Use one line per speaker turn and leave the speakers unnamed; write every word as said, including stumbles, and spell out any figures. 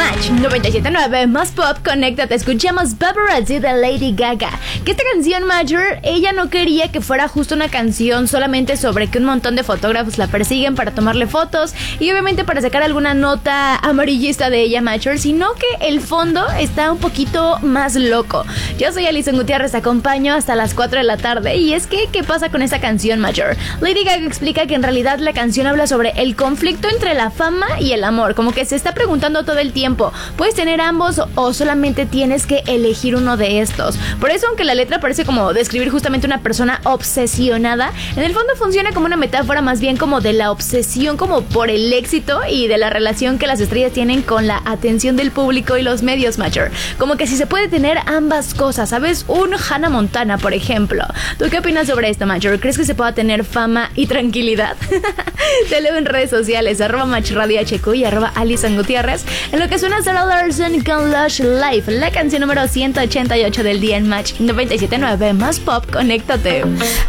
Match noventa y siete punto nueve más pop, conéctate. Escuchamos Paparazzi de Lady Gaga. Que esta canción, Major, ella no quería que fuera justo una canción solamente sobre que un montón de fotógrafos la persiguen para tomarle fotos y obviamente para sacar alguna nota amarillista de ella, Major, sino que el fondo está un poquito más loco. Yo soy Alison Gutiérrez, te acompaño hasta las cuatro de la tarde. Y es que, ¿qué pasa con esta canción, Major? Lady Gaga explica que en realidad la canción habla sobre el conflicto entre la fama y el amor, como que se está preguntando todo el tiempo, ¿puedes tener ambos o solamente tienes que elegir uno de estos? Por eso, aunque la letra parece como describir justamente una persona obsesionada, en el fondo funciona como una metáfora más bien como de la obsesión como por el éxito y de la relación que las estrellas tienen con la atención del público y los medios, Major. Como que si se puede tener ambas cosas, ¿sabes? Un Hannah Montana, por ejemplo. ¿Tú qué opinas sobre esto, Major? ¿Crees que se pueda tener fama y tranquilidad? Te leo en redes sociales, arroba Match Radio H Q y arroba Alison Gutiérrez. En lo que suena Sarah Larson con Lush Life, la canción número ciento ochenta y ocho del día en Match noventa y siete punto nueve más pop, conéctate.